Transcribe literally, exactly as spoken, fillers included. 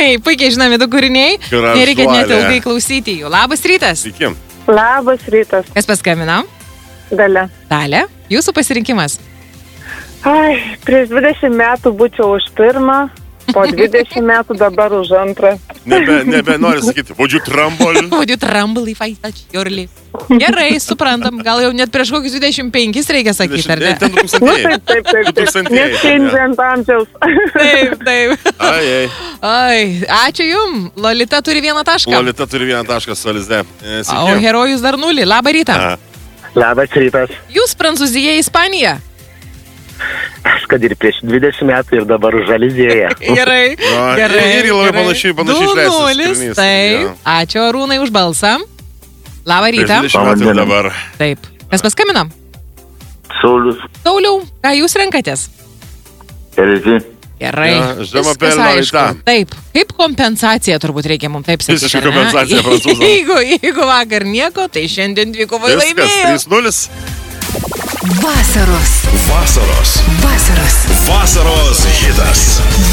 kūriniai, puikiai žinomi du kūriniai. Gražuolė. Nereikia net ilgai klausyti jų. Labas rytas. Sveiki. Labas rytas. Kas paskambino? Dalia. Dalia, jūsų pasirinkimas. Ai, prieš dvidešimt metų būčiau už pirmą, po dvidešimt metų dabar už antrą. Nebe, nebe nori sakyti, would you trumble? Would you trumble if I touch your lips? Gerai, suprantam, gal jau net prieš kokius dvidešimt penkis reikia sakyti, ar ne? Ten du Nu, tūkstantieji. taip, taip, taip, du taip. tūkstantieji, Neskindžiant amžiaus. Taip, taip. Ai, ai. Ai, ačiū jum. Lolita turi vieną tašką. Lolita turi vieną tašką su Alize. E, O sveiki. herojus dar nulį. Labą rytą. Aha. Labas rytas. Jūs Prancūzija, Ispanija. Aš kad ir prieš dvidešimt metų ir dabar už Alizėje. Gerai, Jo, gerai. irgi labai gerai. panašiai- panašiai Du išleistas nulis, kūrinys, taip. jo. Ačiū Arūnai už balsą. Labą Prieš rytą. dvidešimt metų ir dabar. Taip. Kas paskambino? Saulius. Sauliau, ką jūs renkatės? Elzi. Gerai. Ja, je m'appelle Viskas aišku. Lolita. Taip. Kaip kompensacija turbūt reikia mums taip sakyti. Visiška ar ne? kompensacija prancūzams. Jeigu, jeigu vakar nieko, tai šiandien dvikovai Viskas, laimėjo. trys nulis. Vasaros. Vasaros. Vasaros. Vasaros hitas.